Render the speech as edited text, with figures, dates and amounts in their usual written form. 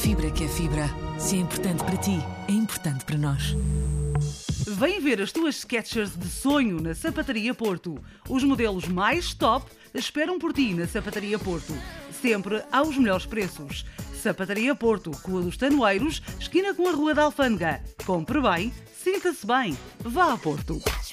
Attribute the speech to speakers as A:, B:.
A: fibra que é fibra. Se é importante para ti, é importante para nós.
B: Vem ver as tuas Skechers de sonho na Sapataria Porto. Os modelos mais top esperam por ti na Sapataria Porto. Sempre aos melhores preços. Sapataria Porto, Rua dos Tanoeiros, esquina com a Rua da Alfândega. Compre bem, sinta-se bem. Vá a Porto.